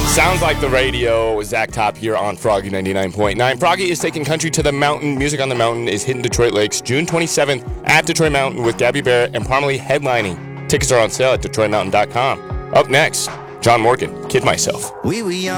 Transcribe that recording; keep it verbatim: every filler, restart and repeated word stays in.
Sounds like the radio. Zach Top here on Froggy ninety-nine point nine. Froggy is taking country to the mountain. Music on the Mountain is hitting Detroit Lakes June twenty-seventh at Detroit Mountain with Gabby Barrett and Parmalee headlining. Tickets are on sale at detroit mountain dot com. Up next, John Morgan, Kid Myself. We were young.